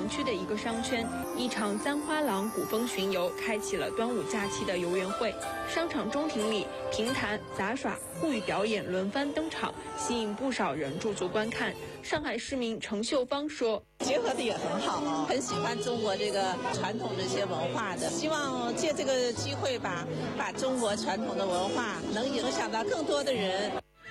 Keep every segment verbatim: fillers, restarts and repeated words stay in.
塘区的一个商圈，一场簪花廊古风巡游开启了端午假期的游园会。商场中庭里，评弹、杂耍、沪语表演轮番登场，吸引不少人驻足观看。上海市民程秀芳说：“ 结合的也很好啊，很喜欢中国这个传统这些文化的，希望借这个机会吧，把中国传统的文化能影响到更多的人。”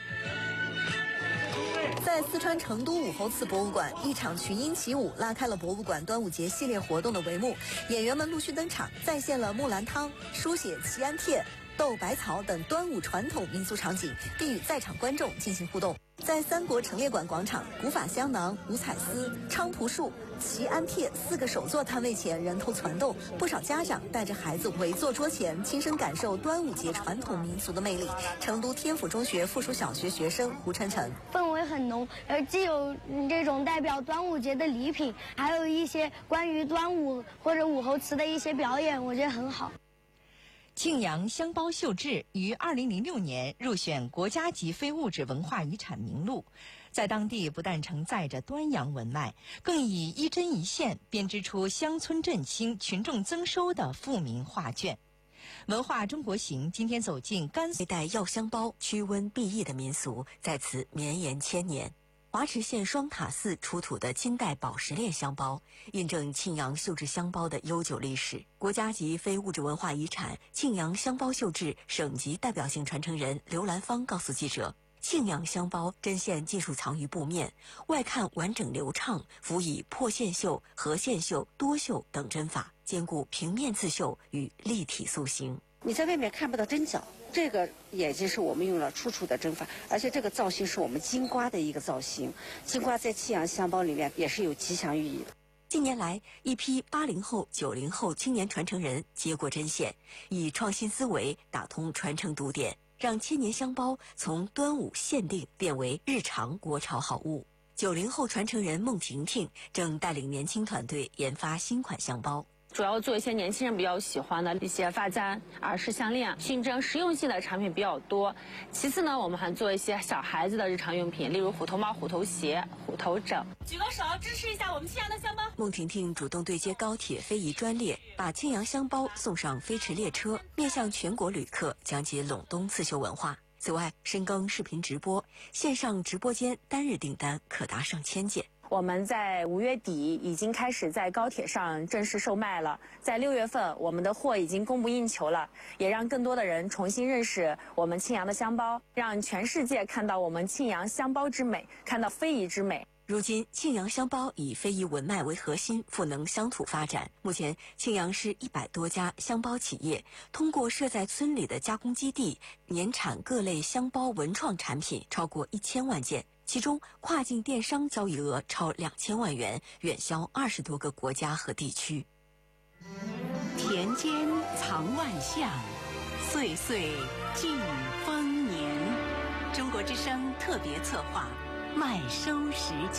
在四川成都武侯祠博物馆，一场群英起舞拉开了博物馆端午节系列活动的帷幕。演员们陆续登场，再现了木兰汤、书写祈安帖、斗百草等端午传统民俗场景，并与在场观众进行互动。在三国陈列馆广场，古法香囊、五彩丝、菖蒲树、祈安帖四个手作摊位前人头攒动，不少家长带着孩子围坐桌前，亲身感受端午节传统民俗的魅力。成都天府中学附属小学学生胡晨晨： 氛围很浓，而既有这种代表端午节的礼品，还有一些关于端午或者武侯祠的一些表演，我觉得很好。 庆阳香包绣制于二零零六年入选国家级非物质文化遗产名录，在当地不但承载着端阳文脉，更以一针一线编织出乡村振兴、群众增收的富民画卷。文化中国行今天走进甘肃， 代药香包驱瘟避疫的民俗在此绵延千年。华池县双塔寺出土的金代宝石链香包，印证庆阳绣制香包的悠久历史。国家级非物质文化遗产庆阳香包绣制省级代表性传承人刘兰芳告诉记者，庆阳香包针线尽数藏于布面，外看完整流畅，辅以破线绣、合线绣、多绣等针法，兼顾平面刺绣与立体塑形。 你在外面看不到针脚，这个眼睛是我们用了出处的针法，而且这个造型是我们金瓜的一个造型。金瓜在庆阳香包里面也是有吉祥寓意的。 近年来，一批八零后、九零后青年传承人接过针线，以创新思维打通传承堵点，让千年香包从端午限定变为日常国潮好物。九零后传承人孟婷婷正带领年轻团队研发新款香包。 主要做一些年轻人比较喜欢的一些发簪、耳饰、项链，熏蒸实用性的产品比较多。其次呢，我们还做一些小孩子的日常用品，例如虎头帽、虎头鞋、虎头枕。 举个手支持一下我们庆阳的香包。 孟婷婷主动对接高铁非遗专列，把庆阳香包送上飞驰列车，面向全国旅客讲解陇东刺绣文化。此外，深耕视频直播，线上直播间单日订单可达上千件。 我们在五月底已经开始在高铁上正式售卖了，在六月份我们的货已经供不应求了，也让更多的人重新认识我们庆阳的香包，让全世界看到我们庆阳香包之美，看到非遗之美。 如今，庆阳香包以非遗文脉为核心，赋能乡土发展。目前，庆阳市一百多家香包企业通过设在村里的加工基地，年产各类香包文创产品超过一千万件。其中，跨境电商交易额超两千万元，远销二十多个国家和地区。 田间藏万象，岁岁尽丰年。中国之声特别策划，麦收时节。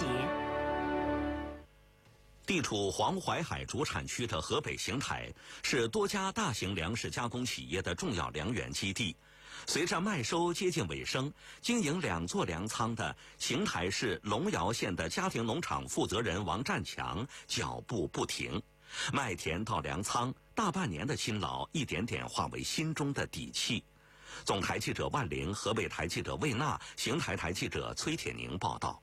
地处黄淮海主产区的河北邢台，是多家大型粮食加工企业的重要粮源基地。随着麦收接近尾声，经营两座粮仓的邢台市龙窑县的家庭农场负责人王占强脚步不停，麦田到粮仓，大半年的辛劳一点点化为心中的底气。总台记者万玲，河北台记者魏娜，邢台台记者崔铁宁报道。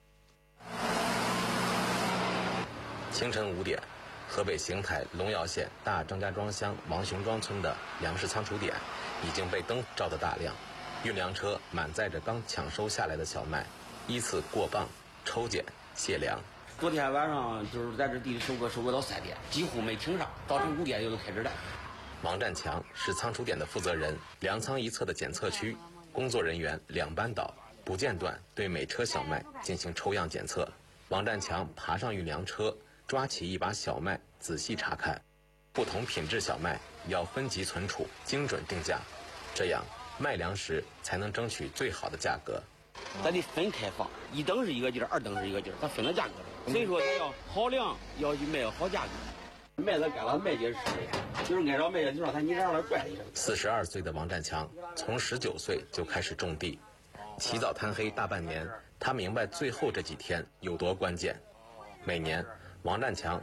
清晨五点，河北邢台龙窑县大张家庄乡王雄庄村的粮食仓储点已经被灯照得大亮，运粮车满载着刚抢收下来的小麦，依次过磅、抽检、卸粮。 昨天晚上就是在这地里收割，收割到三点，几乎没停上，早晨五点就都开始了。 王占强是仓储点的负责人，粮仓一侧的检测区，工作人员两班倒，不间断对每车小麦进行抽样检测。王占强爬上运粮车，抓起一把小麦仔细查看，不同品质小麦要分级存储，精准定价，这样卖粮食才能争取最好的价格。 咱得分开放，一等是一个劲儿，二等是一个劲儿，咱分了价格。所以说咱要好粮，要去卖好价格。麦子干了卖就是就是按照卖就让他你让他赚一声。 四十二岁的王占强从十九岁就开始种地，起早贪黑大半年，他明白最后这几天有多关键。每年王占强